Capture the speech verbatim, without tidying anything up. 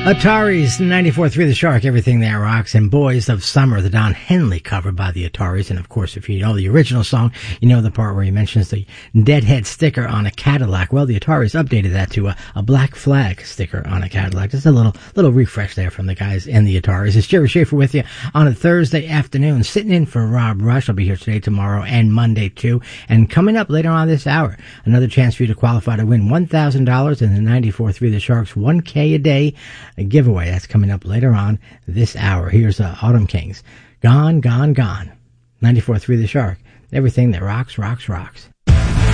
Ataris, ninety-four point three The Shark, Everything That Rocks, and Boys of Summer, the Don Henley cover by the Ataris. And of course, if you know the original song, you know the part where he mentions the Deadhead sticker on a Cadillac. Well, the Ataris updated that to a, a black flag sticker on a Cadillac. Just a little little refresh there from the guys in the Ataris. It's Jerry Schaefer with you on a Thursday afternoon, sitting in for Rob Rush. I'll be here today, tomorrow, and Monday too. And coming up later on this hour, another chance for you to qualify to win one thousand dollars in the ninety-four point three The Shark's one K a day a giveaway. That's coming up later on this hour. Here's uh, Autumn Kings. Gone, gone, gone. ninety-four point three The Shark. Everything that rocks, rocks, rocks.